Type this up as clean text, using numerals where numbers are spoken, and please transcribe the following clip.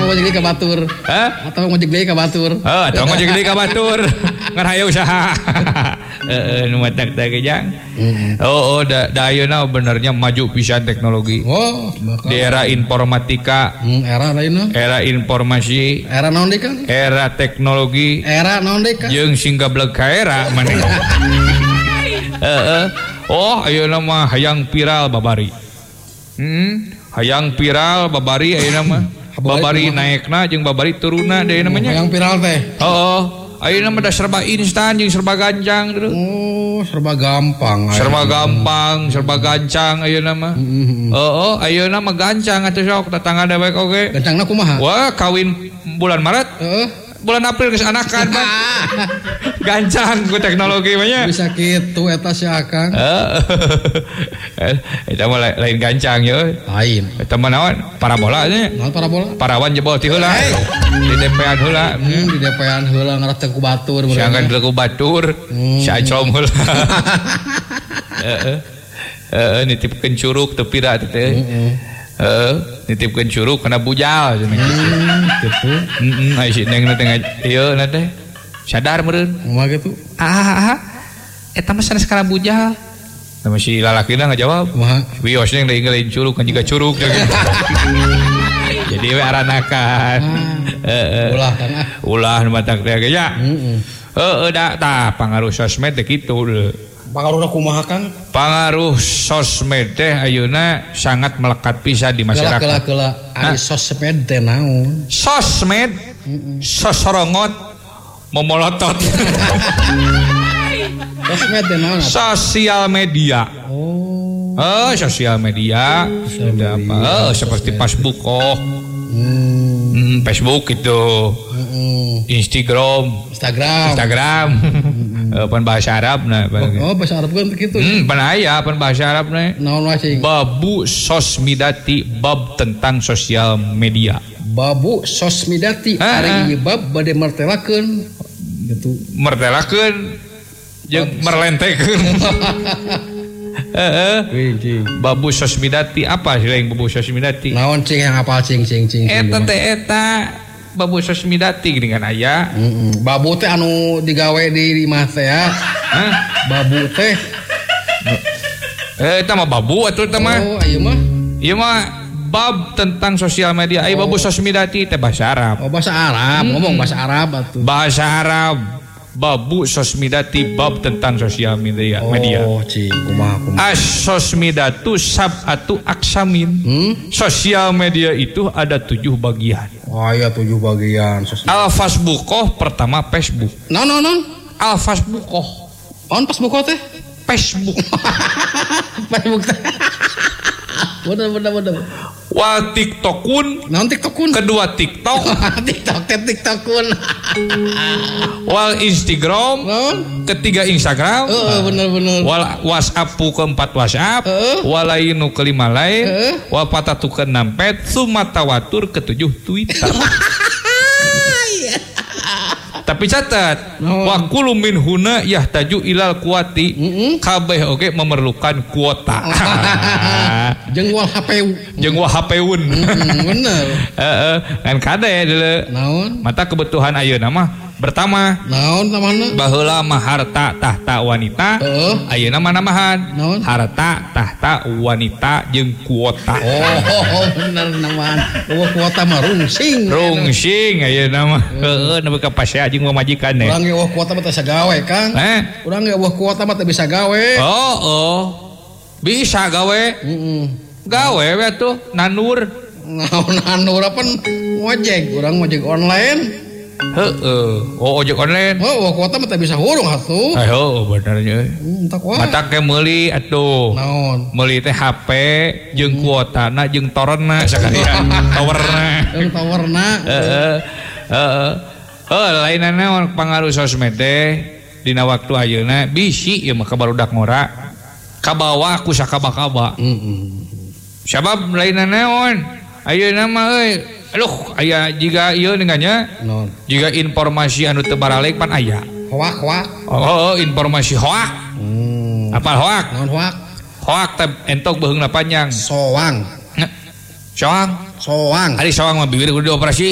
ngojek deui ka batur. Hah? Atau ngojek deui ka batur. Atau ngojek deui ka batur. Ngan hayu usaha. Nu matak teh Jang. Da ayeuna benernya maju pisan teknologi. Oh, Di era informatika, era lainna. era informasi, Era naon deui Kang? era teknologi, Era naon deui Kang? jeung singgableg ka era maneh. Oh, ayeuna mah hayang viral babari. Hayang viral babari ayeuna mah. Babari naekna jeung babari turunna deui namanya. Yang viral teh. Ayeuna mah da serba instan jeung serba gancang terus. Oh, serba gampang. Serba gampang, serba gancang ayeuna mah. Ayeuna mah gancang atuh sok tetangga dewek oge. Gancangna kumaha? Wah, kawin bulan Maret. Bulan April geus anakan mah. Gancang ku teknologi mah nya. Bisa kitu eta si Akang. Eta mah lain gancang ye. Lain. Eta mah naon? Parabola nya. Naon parabola? Parawan jebol ti heula. Di DP-an heula. Di DP-an heula ngaras ku batur. Siangkan ku batur. Si acom heula. Nitipkeun curug teu pira teh. Nitipkeun curug kana bujal cenah gitu. Ai si neng teh ieu na teh. Sadar meureun. Kumaha gitu? Eta mah sanes kana bujal. Tapi si lalakina ngajawab. Kumaha? Wios neng deui ngelain curug kan jiga curug. Jadi we aranakan. Ulah Kang. Ulah nu matak teh ge nya. Da tah pangaruh sosmed teh kitu. Pangaruhna kumaha Kang? Pangaruh sosmed teh ayeuna sangat melekat pisan di masyarakat. Keula ari sosmed teh naon? Sosmed sosorongot momolotot. Sosmed teh naon? Sosial media. Sosial media. Ada apa? Seperti Facebook Facebook itu. Instagram. Pan bahasa Arab nah. Bahasa Arab kan gitu. Pan aya pan bahasa Arab nah. Naon wae cing? Babu sosmidati, bab tentang sosial media. Babu sosmidati ari ieu bab bade martelakeun gitu. Martelakeun jeung merlentekeun. Babu sosmidati apa sih yang babu sosmidati? Naon cing yang hafal cing. Eta babu sosmidati dengan aya. Babu teh anu digawe di imah teh ya. Babu teh. Eta mah babu atuh eta mah. Oh, ieu mah. Ieu mah bab tentang sosial media. Ai babu sosmidati teh bahasa Arab. Oh, bahasa Arab. Ngomong bahasa Arab atuh. Bahasa Arab. Babu sosmidati bab tentang sosial media. Oh, cing kumaha. As-sosmidatu sab'atu aksamin. Sosial media itu ada 7 bagian. Oh iya 7 bagian. Al-Facebookoh pertama Facebook. Non. Al-Facebookoh. On Facebook teh? Facebook. Facebook teh. Bener. Wal TikTokun. Naon TikTokun? Kedua TikTok. TikTokun. Wal Instagram. Ketiga Instagram. Bener. Wal WhatsApp keempat WhatsApp. Walainu kelima lain. Wal patatu keenam pet. Sumatawatur ketujuh Twitter. Tapi catat, wa kullu min huna yahtaju ilal kuwati. Kabeh oge memerlukan kuota. Jeung wal HP-un. Bener. Kan kade deuleu. Naon? Mata kebutuhan ayeuna mah pertama naon namanya? Baheula mah harta tahta wanita. Ayeuna mah namahan naon? Harta tahta wanita jeung kuota. Bener namahan. Kuota mah rungsing. Ayeuna mah heueuh nepi ka pasea jeung majikan teh. Urang ge kuota mah teh sagawe Kang. Urang ge kuota mah teh bisa gawe. Bisa gawe. Gawe we tuh nanur. Nanur apa ngojek, urang ngojek online. Ojek online. Kuota mah teh bisa hurung atuh. Bener nya. Mata ke meuli atuh. Naon? Meuli teh HP jeung kuotana jeung torrentna sakalian. Towerna. Jeung towerna. Lainana pangaruh sosmed teh dina waktu ayeuna bisi ieu mah kabarudak ngora. Kabawa ku sakaba-kaba. Sabab lainana naon? Ayeuna mah euy, aduh aya jiga ieu ningannya. Naon? Jiga informasi anu teu baralik pan aya. Hoak. Informasi hoak. Apal hoak? Naon hoak? Hoak teh entok beheungna panjang. Soang. Soang. Ari soang mah bibir kudu dioperasi.